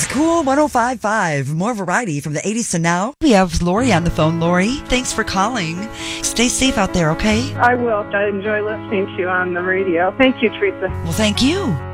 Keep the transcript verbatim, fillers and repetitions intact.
Cool one oh five point five. More variety from the eighties to now. We have Lori on the phone. Lori, thanks for calling. Stay safe out there, okay? I will. I enjoy listening to you on the radio. Thank you, Teresa. Well, thank you.